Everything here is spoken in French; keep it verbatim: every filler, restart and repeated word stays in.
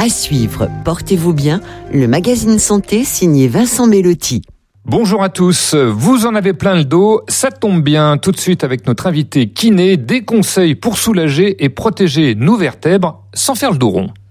À suivre, portez-vous bien, le magazine santé signé Vincent Mellotti. Bonjour à tous, vous en avez plein le dos, ça tombe bien, tout de suite avec notre invité kiné, des conseils pour soulager et protéger nos vertèbres sans faire le dos rond.